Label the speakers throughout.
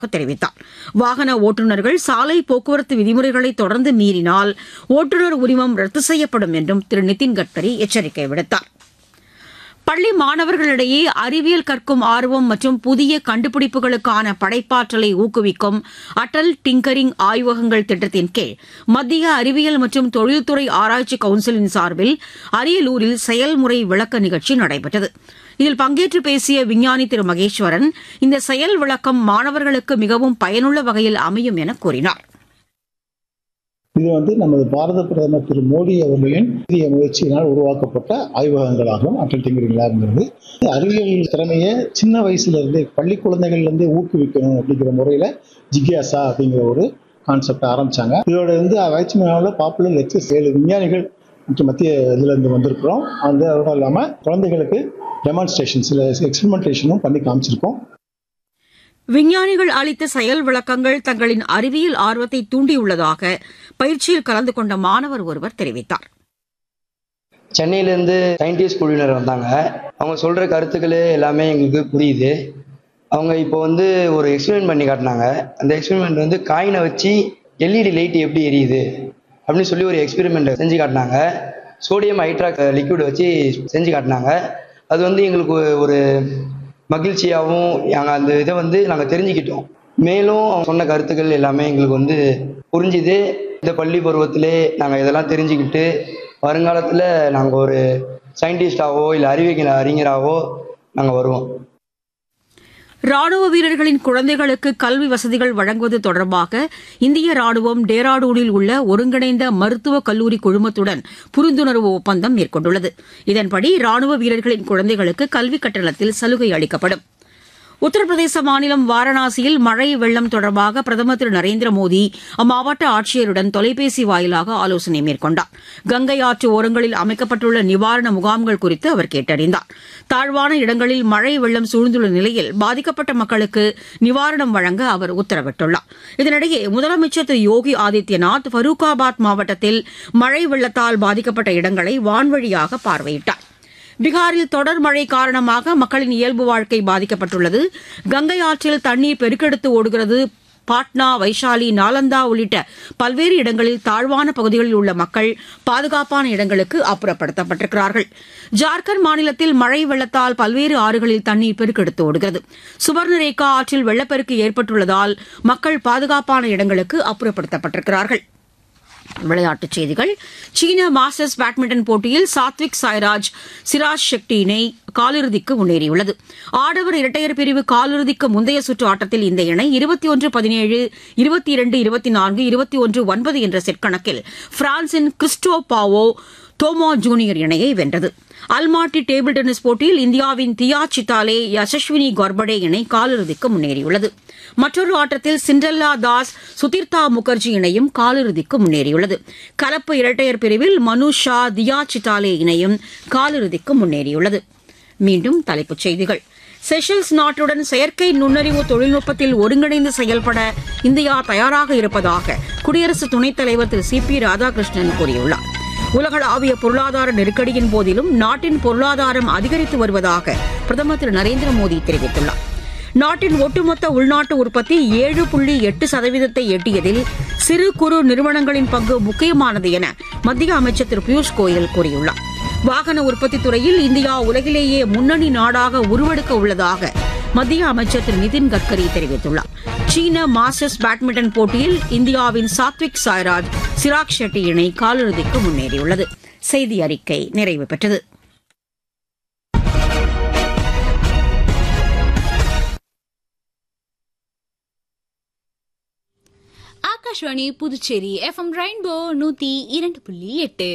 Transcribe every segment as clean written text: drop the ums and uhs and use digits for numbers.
Speaker 1: தெரிவித்தார். வாகன ஓட்டுநர்கள் சாலை போக்குவரத்து விதிமுறைகளை தொடர்ந்து மீறினால் ஓட்டுநர் உரிமம் ரத்து செய்யப்படும் என்றும் திரு நிதின் கட்கரி எச்சரிக்கை விடுத்தார். பள்ளி மாணவர்களிடையே அறிவியல் கற்கும் ஆர்வம் மற்றும் புதிய கண்டுபிடிப்புகளுக்கான படைப்பாற்றலை ஊக்குவிக்கும் அடல் டிங்கரிங் ஆய்வகங்கள் திட்டத்தின் கீழ் மத்திய அறிவியல் மற்றும் தொழில்துறை ஆராய்ச்சி கவுன்சிலின் சார்பில் அரியலூரில் செயல்முறை விளக்க நிகழ்ச்சி நடைபெற்றது. இதில் பங்கேற்று பேசிய விஞ்ஞானி திரு மகேஸ்வரன், இந்த செயல் விளக்கம் மாணவர்களுக்கு மிகவும் பயனுள்ள வகையில் அமையும் என கூறினார்.
Speaker 2: இது நமது பாரத பிரதமர் திரு மோடி அவர்களின் புதிய முயற்சியினால் உருவாக்கப்பட்ட ஆய்வகங்களாகும் அடல் டிங்கரிங் லேப்ங்கிறது. அறிவியல் திறமையை சின்ன வயசுல இருந்தே பள்ளி குழந்தைகள்ல இருந்தே ஊக்குவிக்கணும் அப்படிங்கிற முறையில ஜிக்யாசா அப்படிங்கிற ஒரு கான்செப்ட் ஆரம்பிச்சாங்க. இதோட ஆராய்ச்சி மாணவர்கள் பாப்புலர் லெக்சர்ஸ் 7 விஞ்ஞானிகள் மத்திய இதுல இருந்து வந்திருக்கிறோம். அதோட இல்லாம குழந்தைகளுக்கு டெமான்ஸ்ட்ரேஷன் சில எக்ஸ்பெரிமெண்டேஷனும் பண்ணி காமிச்சிருக்கோம்.
Speaker 1: விஞ்ஞானிகள் அளித்த செயல் விளக்கங்கள் தங்களின் அறிவியல் ஆர்வத்தை தூண்டியுள்ளதாக பயிற்சியில் கலந்து கொண்ட மாணவர் ஒருவர் தெரிவித்தார்.
Speaker 3: சென்னையிலேருந்து சயின்டிஸ்ட் குழுவினர் வந்தாங்க. அவங்க சொல்கிற கருத்துக்கள் எல்லாமே எங்களுக்கு புரியுது. அவங்க இப்போ ஒரு எக்ஸ்பெரிமெண்ட் பண்ணி காட்டினாங்க. அந்த எக்ஸ்பெரிமெண்ட் காயினை வச்சு எல்இடி லைட் எப்படி எரியுது அப்படின்னு சொல்லி ஒரு எக்ஸ்பெரிமெண்ட் செஞ்சு காட்டினாங்க. சோடியம் ஹைட்ராக் லிக்விட் வச்சு செஞ்சு காட்டினாங்க. அது எங்களுக்கு ஒரு மகிழ்ச்சியாகவும் அந்த இதை நாங்கள் தெரிஞ்சுக்கிட்டோம். மேலும் அவங்க சொன்ன கருத்துக்கள் எல்லாமே எங்களுக்கு புரிஞ்சுது. இந்த பள்ளி பருவத்திலே நாங்கள் இதெல்லாம் தெரிஞ்சுக்கிட்டு வருங்காலத்தில் நாங்கள் ஒரு சயின்டிஸ்டாவோ இல்லை அறிவியல் அறிஞராகவோ நாங்கள் வருவோம்.
Speaker 1: ராணுவ வீரர்களின் குழந்தைகளுக்கு கல்வி வசதிகள் வழங்குவது தொடர்பாக இந்திய ராணுவம் டேராடூனில் உள்ள ஒருங்கிணைந்த மருத்துவக் கல்லூரி குழுமத்துடன் புரிந்துணர்வு ஒப்பந்தம் மேற்கொண்டுள்ளது. இதன்படி ராணுவ வீரர்களின் குழந்தைகளுக்கு கல்விக் கட்டணத்தில் சலுகை அளிக்கப்படும். உத்தரப்பிரதேச மாநிலம் வாரணாசியில் மழை வெள்ளம் தொடர்பாக பிரதமர் திரு நரேந்திர மோடி அம்மாவட்ட ஆட்சியருடன் தொலைபேசி வாயிலாக ஆலோசனை மேற்கொண்டார். கங்கை ஆற்று ஓரங்களில் அமைக்கப்பட்டுள்ள நிவாரண முகாம்கள் குறித்து அவர் கேட்டறிந்தார். தாழ்வான இடங்களில் மழை வெள்ளம் சூழ்ந்துள்ள நிலையில் பாதிக்கப்பட்ட மக்களுக்கு நிவாரணம் வழங்க அவர் உத்தரவிட்டுள்ளார். இதனிடையே முதலமைச்சர் திரு யோகி ஆதித்யநாத் ஃபரூக்காபாத் மாவட்டத்தில் மழை வெள்ளத்தால் பாதிக்கப்பட்ட இடங்களை வான்வழியாக பார்வையிட்டார். பீகாரில் தொடர் மழை காரணமாக மக்களின் இயல்பு வாழ்க்கை பாதிக்கப்பட்டுள்ளது. கங்கை ஆற்றில் தண்ணீர் பெருக்கெடுத்து ஓடுகிறது. பாட்னா, வைஷாலி, நாலந்தா உள்ளிட்ட பல்வேறு இடங்களில் தாழ்வான பகுதிகளில் உள்ள மக்கள் பாதுகாப்பான இடங்களுக்கு அப்புறப்படுத்தப்பட்டிருக்கிறார்கள். ஜார்க்கண்ட் மாநிலத்தில் மழை வெள்ளத்தால் பல்வேறு ஆறுகளில் தண்ணீர் பெருக்கெடுத்து ஓடுகிறது. சுவர்ணரேகா ஆற்றில் வெள்ளப்பெருக்கு ஏற்பட்டுள்ளதால் மக்கள் பாதுகாப்பான இடங்களுக்கு அப்புறப்படுத்தப்பட்டிருக்கிறார்கள். விளையாட்டுச் செய்திகள். சீன மாஸ்டர்ஸ் பேட்மிண்டன் போட்டியில் சாத்விக் சாய்ராஜ் சிராஜ் ஷெட்டி இணை காலிறுதிக்கு முன்னேறியுள்ளது. ஆடவர் இரட்டையர் பிரிவு காலிறுதிக்கு முந்தைய சுற்று ஆட்டத்தில் இந்த இணை 21-17, 22-24, 21-9 என்ற செட் கணக்கில் பிரான்சின் கிறிஸ்டோ பாவோ தோமோ ஜூனியர் இணையை வென்றது. அல்மாட்டி டேபிள் டென்னிஸ் போட்டியில் இந்தியாவின் தியா சித்தாலே யசஸ்வினி கார்படே இணை காலிறுதிக்கு முன்னேறியுள்ளது. மற்றொரு ஆட்டத்தில் சிண்டல்லா தாஸ் சுதிர்தா முகர்ஜி இணையும் காலிறுதிக்கு முன்னேறியுள்ளது. கலப்பு இரட்டையர் பிரிவில் மனு ஷா தியா சித்தாலே இணையும் காலிறுதிக்கு முன்னேறியுள்ளது. மீண்டும் தலைப்புச் செய்திகள். செஷல்ஸ் நாட்டுடன் செயற்கை நுண்ணறிவு தொழில்நுட்பத்தில் ஒருங்கிணைந்து செயல்பட இந்தியா தயாராக இருப்பதாக குடியரசு துணைத் தலைவர் திரு சி.பி. ராதாகிருஷ்ணன் கூறியுள்ளார். உலகளாவிய பொருளாதார நெருக்கடியின் போதிலும் நாட்டின் பொருளாதாரம் அதிகரித்து வருவதாக பிரதமர் திரு நரேந்திர மோடி தெரிவித்துள்ளார். நாட்டின் ஒட்டுமொத்த உள்நாட்டு உற்பத்தி 7.8% எட்டியதில் சிறு குறு நிறுவனங்களின் பங்கு முக்கியமானது என மத்திய அமைச்சர் திரு பியூஷ் கோயல் கூறியுள்ளார். வாகன உற்பத்தி துறையில் இந்தியா உலகிலேயே முன்னணி நாடாக உருவெடுக்க உள்ளதாக மத்திய அமைச்சர் திரு நிதின் கட்கரி தெரிவித்துள்ளார். சீன மாஸ்டர்ஸ் பேட்மிண்டன் போட்டியில் இந்தியாவின் சாத்விக் சாய்ராஜ் சிராக் ஷெட்டி இணை காலிறுதிக்கு முன்னேறியுள்ளது. செய்தி அறிக்கை நிறைவு பெற்றது.
Speaker 4: Akashvani Puducherry FM rainbow 102.8.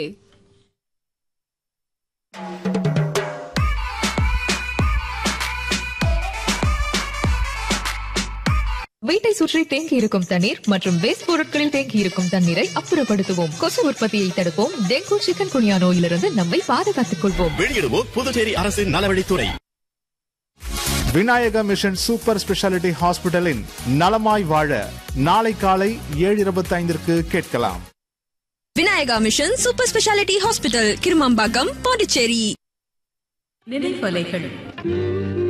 Speaker 5: வீட்டை சுற்றி தேங்கி இருக்கும் தண்ணீர் மற்றும் வேஸ்ட் பொருட்களில் தேங்கி இருக்கும் தண்ணீரை அப்புறப்படுத்துவோம். கொசு உற்பத்தியை தடுப்போம். டெங்கு, சிக்கன் குனியா நோயிலிருந்து நம்மை பாதுகாத்துக் கொள்வோம்.
Speaker 6: வெளியிடுவோம் புதுச்சேரி அரசின் நலவழித்துறை.
Speaker 7: விநாயகா மிஷன் சூப்பர் ஸ்பெஷாலிட்டி ஹாஸ்பிட்டலின் நலமாய் வாழ நாளை காலை 7:25 கேட்கலாம்.
Speaker 8: Vinayaka mission super speciality hospital, Kirumampakkam, Pondicherry.
Speaker 5: நினைவலைகள்